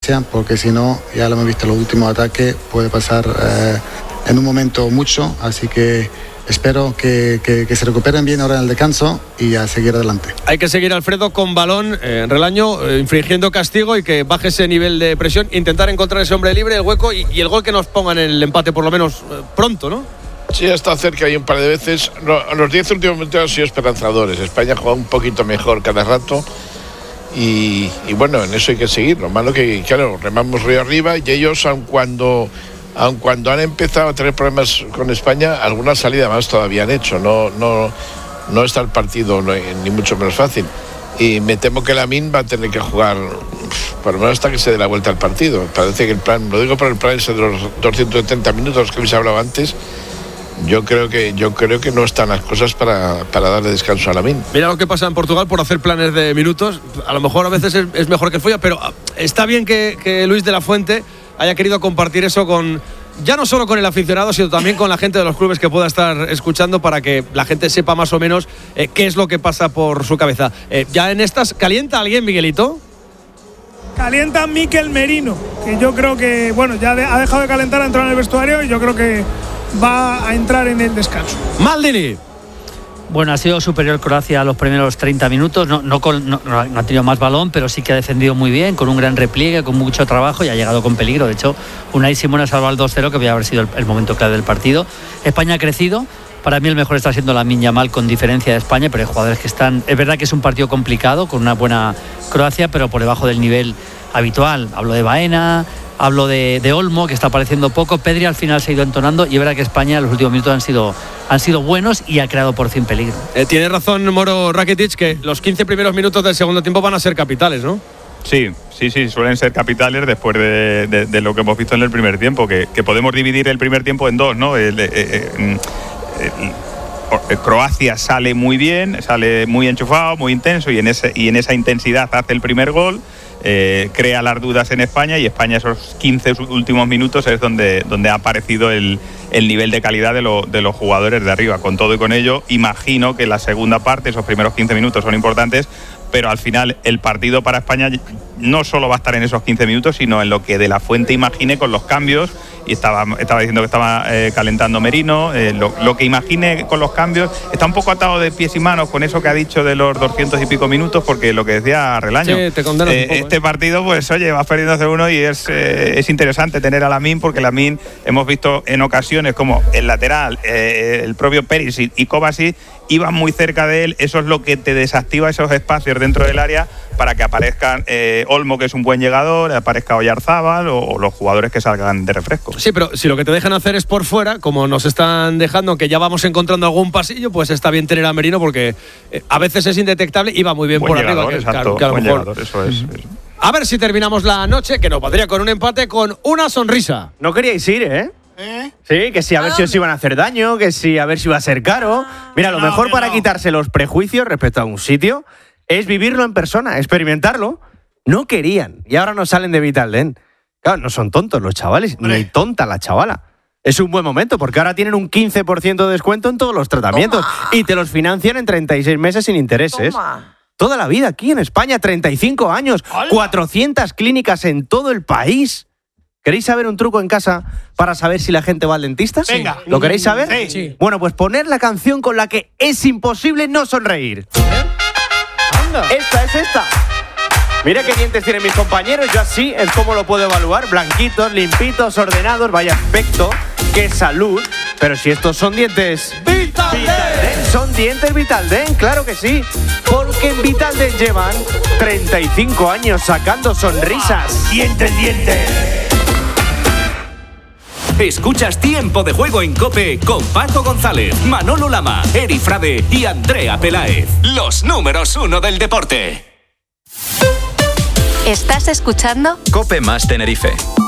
racha, porque si no, ya lo hemos visto en los últimos ataques, puede pasar en un momento mucho, así que espero que se recuperen bien ahora en el descanso y a seguir adelante. Hay que seguir, Alfredo, con balón en Relaño, infringiendo castigo y que baje ese nivel de presión, intentar encontrar ese hombre libre, el hueco y el gol que nos ponga en el empate por lo menos pronto, ¿no? Sí, está cerca y un par de veces. Los 10 últimos minutos han sido esperanzadores. España juega un poquito mejor cada rato y bueno, en eso hay que seguir. Lo malo que, claro, remamos río arriba y ellos, aun cuando han empezado a tener problemas con España, alguna salida más todavía han hecho. No está el partido ni mucho menos fácil. Y me temo que Lamine va a tener que jugar por lo menos hasta que se dé la vuelta al partido. Parece que el plan, lo digo por el plan ese de los 270 minutos que habéis hablado antes, yo creo que no están las cosas para darle descanso a Lamine. Mira lo que pasa en Portugal por hacer planes de minutos. A lo mejor a veces es mejor que el Folla, pero está bien que Luis de la Fuente haya querido compartir eso con, ya no solo con el aficionado, sino también con la gente de los clubes que pueda estar escuchando, para que la gente sepa más o menos qué es lo que pasa por su cabeza. Ya en estas, ¿calienta alguien, Miguelito? Calienta Mikel Merino, que yo creo que, bueno, ya ha dejado de calentar, ha entrado en el vestuario y yo creo que va a entrar en el descanso. Maldini. Bueno, ha sido superior Croacia a los primeros 30 minutos, no ha tenido más balón, pero sí que ha defendido muy bien, con un gran repliegue, con mucho trabajo y ha llegado con peligro. De hecho, Unai Simón ha salvado el 2-0, que podría haber sido el momento clave del partido. España ha crecido. Para mí el mejor está siendo Lamine Yamal, con diferencia de España, pero hay jugadores que están... Es verdad que es un partido complicado, con una buena Croacia, pero por debajo del nivel habitual. Hablo de Baena, hablo de Olmo, que está apareciendo poco. Pedri al final se ha ido entonando y es verdad que España en los últimos minutos han sido buenos y ha creado por fin peligro. Tiene razón Moro Rakitic, que los 15 primeros minutos del segundo tiempo van a ser capitales, ¿no? Sí, suelen ser capitales después de lo que hemos visto en el primer tiempo, que podemos dividir el primer tiempo en dos, ¿no? Croacia sale muy bien, sale muy enchufado, muy intenso y en esa intensidad hace el primer gol. Crea las dudas en España y España esos 15 últimos minutos es donde ha aparecido el nivel de calidad de los jugadores de arriba. Con todo y con ello, imagino que la segunda parte, esos primeros 15 minutos son importantes, pero al final el partido para España no solo va a estar en esos 15 minutos, sino en lo que de la Fuente imagine con los cambios. Y estaba diciendo que estaba calentando Merino, lo que imagine con los cambios. Está un poco atado de pies y manos con eso que ha dicho de los 200 y pico minutos, porque lo que decía Relaño, sí, te condenas un poco, este partido, pues oye, vas perdiendo 0-1 y es interesante tener a Lamine, porque Lamine hemos visto en ocasiones como el lateral, el propio Perisic y Kovacic iban muy cerca de él. Eso es lo que te desactiva esos espacios dentro del área para que aparezcan Olmo, que es un buen llegador, aparezca Oyarzábal o los jugadores que salgan de refresco. Sí, pero si lo que te dejan hacer es por fuera, como nos están dejando, que ya vamos encontrando algún pasillo, pues está bien tener a Merino, porque a veces es indetectable y va muy bien buen por llegador, arriba. exacto, que a lo buen mejor... llegador, eso es. A ver si terminamos la noche, que nos valdría con un empate, con una sonrisa. No queríais ir, ¿eh? Sí, que sí, a ver si os iban a hacer daño, que sí, a ver si iba a ser caro. Mira, lo mejor para quitarse los prejuicios respecto a un sitio es vivirlo en persona, experimentarlo. No querían y ahora no salen de Vitaldent. Claro, no son tontos los chavales, ni tonta la chavala. Es un buen momento porque ahora tienen un 15% de descuento en todos los tratamientos. Toma. Y te los financian en 36 meses sin intereses. Toma. Toda la vida aquí en España, 35 años, ¡hola! 400 clínicas en todo el país. ¿Queréis saber un truco en casa para saber si la gente va al dentista? Venga. ¿Lo queréis saber? Sí. Bueno, pues poner la canción con la que es imposible no sonreír. Anda. Esta es esta. Mira qué dientes tienen mis compañeros, yo así es como lo puedo evaluar. Blanquitos, limpitos, ordenados, vaya aspecto, qué salud. Pero si estos son dientes Vitaldent, son dientes Vitaldent, claro que sí. Porque en Vitaldent llevan 35 años sacando sonrisas. Dientes. Escuchas Tiempo de Juego en COPE con Paco González, Manolo Lama, Eri Frade y Andrea Peláez. Los números 1 del deporte. ¿Estás escuchando? COPE más Tenerife.